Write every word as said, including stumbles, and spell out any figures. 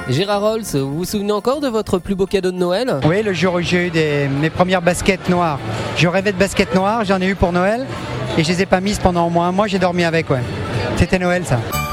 Gérard Rolls, vous vous souvenez encore de votre plus beau cadeau de Noël? Oui, le jour où j'ai eu des, mes premières baskets noires. Je rêvais de baskets noires, j'en ai eu pour Noël et je les ai pas mises pendant au moins un mois, j'ai dormi avec. Ouais. C'était Noël ça.